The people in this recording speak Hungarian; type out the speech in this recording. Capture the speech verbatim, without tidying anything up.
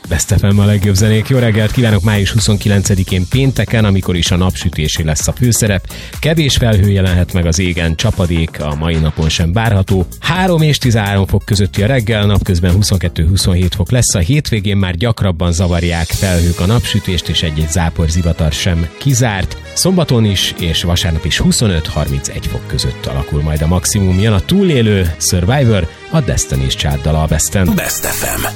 Best ef em a legjobb zenék. Jó reggelt kívánok május huszonkilencedikén pénteken, amikor is a napsütésé lesz a főszerep. Kevés felhő jelenhet meg az égen, csapadék a mai napon sem várható. három és tizenhárom fok közötti a reggel, napközben huszonkettő-huszonhét fok lesz. A hétvégén már gyakrabban zavarják felhők a napsütést, és egy-egy zápor zivatar sem kizárt. Szombaton is és vasárnap is huszonöt-harmincegy fok között alakul majd a maximum. Jön a túlélő Survivor, a Destiny's Child dala a Besten. Best ef em.